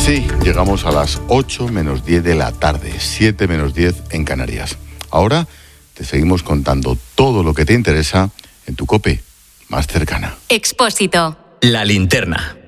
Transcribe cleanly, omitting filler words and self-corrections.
Sí, llegamos a las 8 menos 10 de la tarde, 7 menos 10 en Canarias. Ahora te seguimos contando todo lo que te interesa en tu COPE más cercana. Expósito. La linterna.